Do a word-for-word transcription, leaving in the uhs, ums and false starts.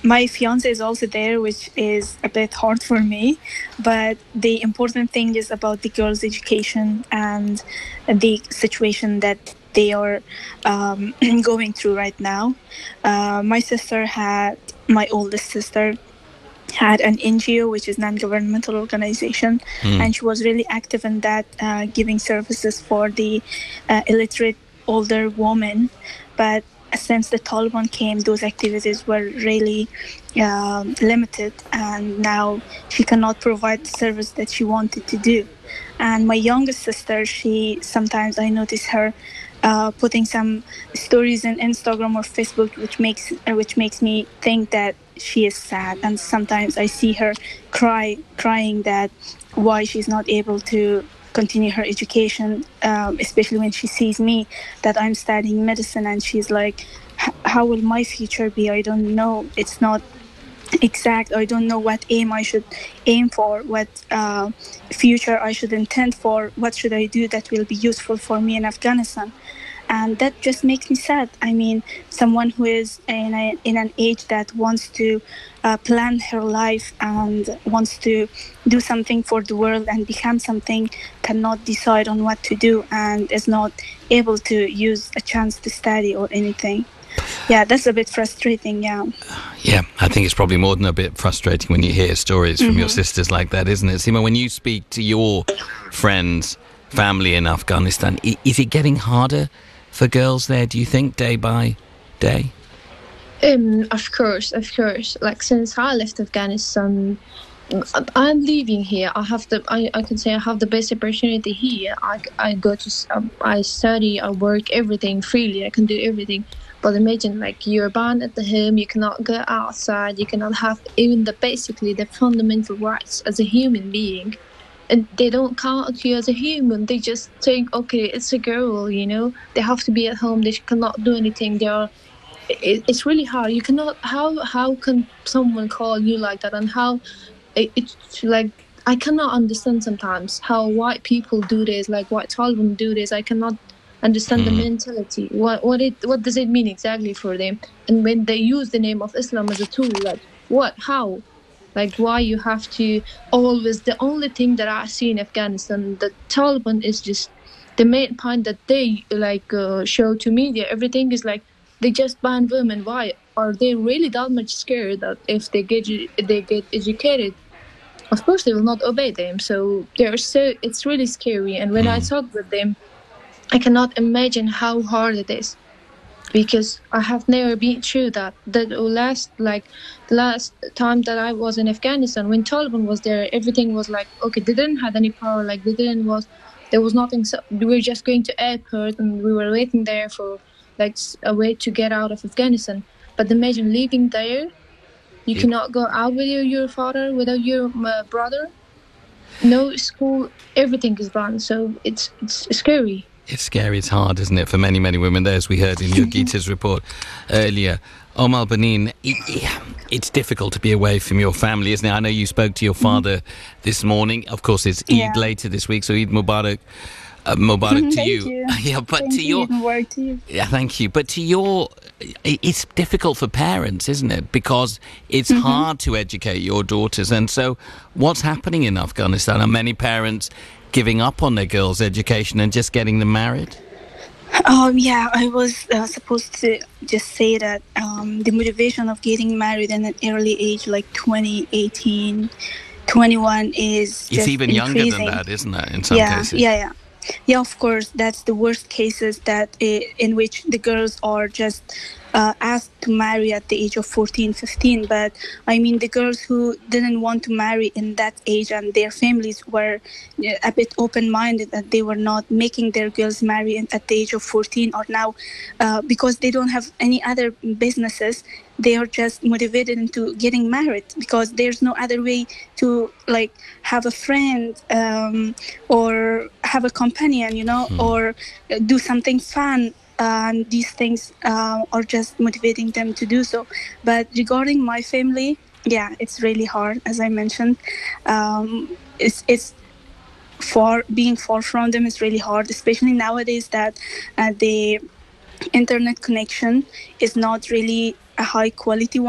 my fiance is also there, which is a bit hard for me. But the important thing is about the girls' education and the situation that they are um, going through right now. Uh, my sister had, my oldest sister had an N G O, which is non-governmental organization, Mm. and she was really active in that, uh, giving services for the uh, illiterate older women. But since the Taliban came, those activities were really um, limited, and now she cannot provide the service that she wanted to do. And my youngest sister, she sometimes I notice her uh, putting some stories in Instagram or Facebook, which makes uh, which makes me think that she is sad. And sometimes I see her cry, crying that why she's not able to continue her education, um, especially when she sees me that I'm studying medicine, and she's like, "How will my future be? I don't know. It's not exact. I don't know what aim I should aim for, what uh, future I should intend for, what should I do that will be useful for me in Afghanistan." And that just makes me sad. I mean, someone who is in, a, in an age that wants to uh, plan her life and wants to do something for the world and become something cannot decide on what to do and is not able to use a chance to study or anything. Yeah, that's a bit frustrating, yeah. Yeah, I think it's probably more than a bit frustrating when you hear stories from mm-hmm. your sisters like that, isn't it? Sima, when you speak to your friends, family in Afghanistan, is it getting harder for girls there, do you think, day by day? Um, of course, of course. Like, since I left Afghanistan, I'm leaving here. I have the, I, I can say I have the best opportunity here. I, I go to, um, I study, I work, everything freely. I can do everything. But imagine, like, you're banned at the home, you cannot go outside, you cannot have even the, basically, the fundamental rights as a human being. And they don't count you as a human. They just think, okay, it's a girl, you know. They have to be at home. They cannot do anything. They are. It, it's really hard. You cannot. How how can someone call you like that? And how it, it's like I cannot understand sometimes how white people do this, like white Taliban do this. I cannot understand mm. the mentality. What what it what does it mean exactly for them? And when they use the name of Islam as a tool, like what? How? Like, why you have to always, the only thing that I see in Afghanistan, the Taliban is just the main point that they like uh, show to media. Everything is like, they just ban women. Why? Are they really that much scared that if they get they get educated, of course they will not obey them? So they're so, it's really scary. And when mm. I talk with them, I cannot imagine how hard it is. Because I have never been through that. The last, like, the last time that I was in Afghanistan, when Taliban was there, everything was like, okay, they didn't have any power, like, they didn't was, there was nothing, so we were just going to airport and we were waiting there for, like, a way to get out of Afghanistan. But imagine living there, you yeah. cannot go out with your, your father, without your uh, brother, no school, everything is banned, so it's it's scary. It's scary, it's hard, isn't it, for many, many women there, as we heard in your Gita's report earlier. Al Banin, it, it's difficult to be away from your family, isn't it? I know you spoke to your father mm-hmm. this morning. Of course, it's Eid yeah. later this week, so Eid Mubarak. Uh, Mubarak to thank you. you. yeah, but thank to you. your Word to you. Yeah, thank you. But to your, it's difficult for parents, isn't it? Because it's mm-hmm. hard to educate your daughters. And so, what's happening in Afghanistan? Are many parents giving up on their girls' education and just getting them married? Um, yeah, I was uh, supposed to just say that um, the motivation of getting married in an early age, like twenty, eighteen, twenty-one, is just it's even increasing. Younger than that, isn't it, in some yeah, cases? Yeah, yeah. Yeah, of course, that's the worst cases that uh, in which the girls are just uh, asked to marry at the age of fourteen, fifteen. But I mean, the girls who didn't want to marry in that age and their families were uh, a bit open-minded, that they were not making their girls marry at the age of fourteen, or now uh, because they don't have any other businesses, they are just motivated into getting married because there's no other way to, like, have a friend um, or have a companion, you know, hmm. or do something fun. And these things uh, are just motivating them to do so. But regarding my family, yeah, it's really hard, as I mentioned. Um, it's it's far being far from them is really hard, especially nowadays that uh, the internet connection is not really a high quality one.